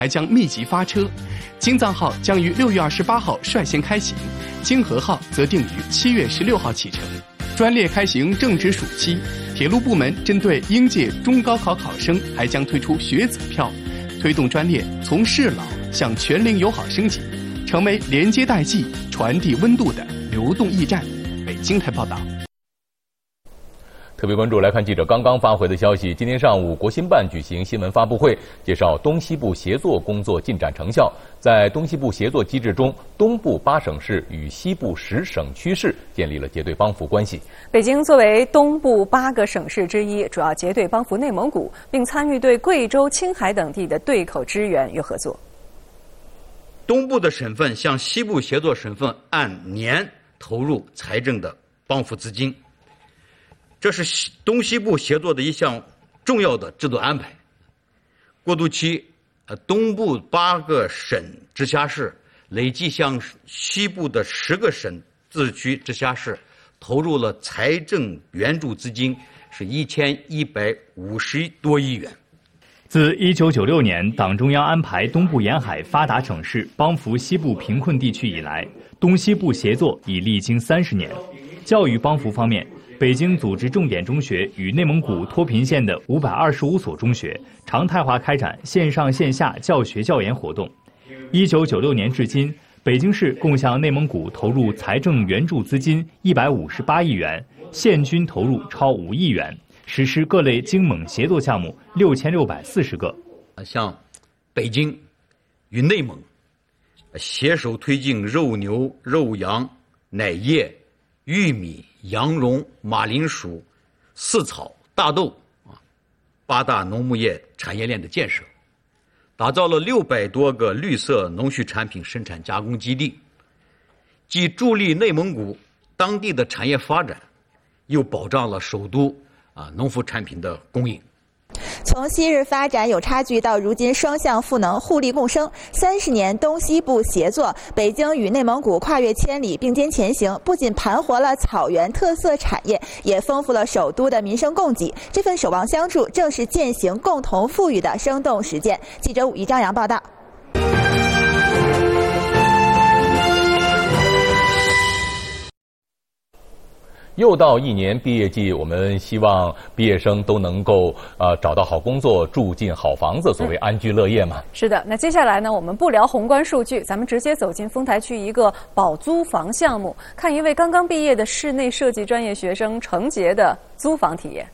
还将密集发车。京藏号将于6月28号率先开行，京河号则定于7月16号启程。专列开行正值暑期，铁路部门针对应届中高考考生，还将推出学子票，推动专列从适老向全龄友好升级，成为连接代际、传递温度的流动驿站。北京台报道。 特别关注来看记者刚刚发回的消息，今天上午国新办举行新闻发布会，介绍东西部协作工作进展成效。在东西部协作机制中，东部8省市与西部10省区市建立了结对帮扶关系。 北京作为东部8个省市之一，主要结对帮扶内蒙古，并参与对贵州、青海等地的对口支援与合作。 东部的省份向西部协作省份按年投入财政的帮扶资金，这是东西部协作的一项重要的制度安排。过渡期，东部8个省直辖市累计向西部的10个省自治区直辖市投入了财政援助资金是1150多亿元。 自1996年党中央安排东部沿海发达省市帮扶西部贫困地区以来，东西部协作已历经30年。教育帮扶方面，北京组织重点中学与内蒙古脱贫县的525所中学常态化开展线上线下教学教研活动。1996年至今，北京市共向内蒙古投入财政援助资金158亿元，现均投入超5亿元，实施各类经蒙协作项目6640个。 像北京与内蒙携手推进肉牛、肉羊、奶业、玉米、羊绒、马铃薯、饲草、大豆8大农牧业产业链的建设，打造了600多个绿色农畜产品生产加工基地，既助力内蒙古当地的产业发展，又保障了首都农副产品的供应。 从昔日发展有差距到如今双向赋能、互利共生，30年东西部协作，北京与内蒙古跨越千里并肩前行，不仅盘活了草原特色产业，也丰富了首都的民生供给。这份守望相助，正是践行共同富裕的生动实践。记者武一张扬报道。 又到1年毕业季，我们希望毕业生都能够找到好工作，住进好房子，所谓安居乐业嘛。 是的，那接下来呢，我们不聊宏观数据，咱们直接走进丰台区一个保租房项目，看一位刚刚毕业的室内设计专业学生程杰的租房体验。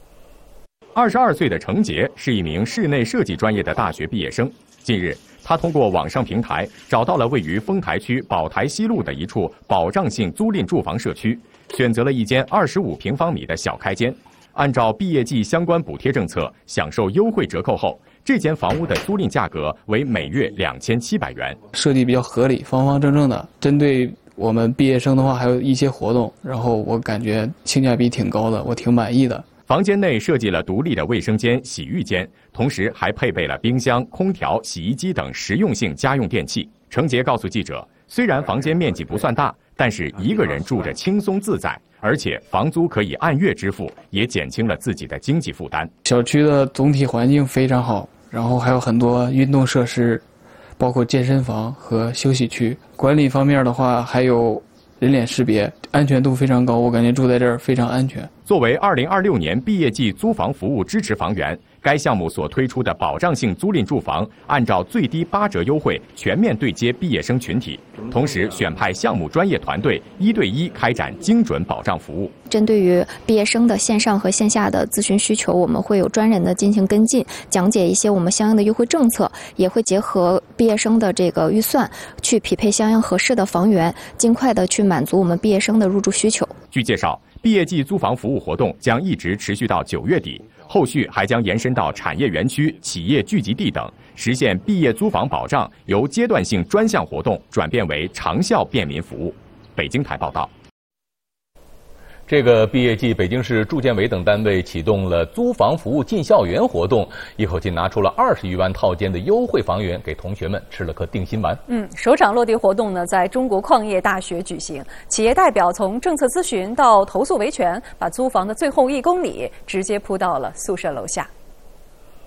22岁的程杰是一名室内设计专业的大学毕业生。近日，他通过网上平台找到了位于丰台区宝台西路的一处保障性租赁住房社区，选择了一间25平方米的小开间。按照毕业季相关补贴政策，享受优惠折扣后，这间房屋的租赁价格为每月2700元。 设计比较合理，方方正正的。针对我们毕业生的话，还有一些活动，然后我感觉性价比挺高的，我挺满意的。 房间内设计了独立的卫生间、洗浴间，同时还配备了冰箱、空调、洗衣机等实用性家用电器。程杰告诉记者，虽然房间面积不算大，但是一个人住着轻松自在，而且房租可以按月支付，也减轻了自己的经济负担。 小区的总体环境非常好，然后还有很多运动设施，包括健身房和休息区。管理方面的话，还有人脸识别，安全度非常高，我感觉住在这儿非常安全。 作为2026年毕业季租房服务支持房源，该项目所推出的保障性租赁住房，按照最低8折优惠，全面对接毕业生群体，同时选派项目专业团队1对1开展精准保障服务。 针对于毕业生的线上和线下的咨询需求，我们会有专人的进行跟进，讲解一些我们相应的优惠政策，也会结合毕业生的这个预算，去匹配相应合适的房源，尽快的去满足我们毕业生的入住需求。 据介绍，毕业季租房服务活动将一直持续到9月底，后续还将延伸到产业园区、企业聚集地等，实现毕业租房保障由阶段性专项活动转变为长效便民服务。北京台报道。 这个毕业季，北京市住建委等单位启动了租房服务进校园活动，一口气拿出了20余万套间的优惠房源，给同学们吃了颗定心丸。 首场落地活动呢，在中国矿业大学举行。企业代表从政策咨询到投诉维权，把租房的最后1公里直接铺到了宿舍楼下。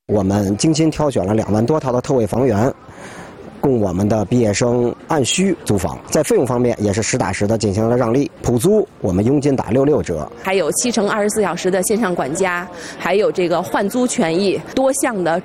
我们精心挑选了2万多套的特惠房源，供我们的毕业生按需租房。在费用方面也是实打实的进行了让利，普租我们佣金打66折， 还有7乘24小时的线上管家，还有这个换租权益，多项的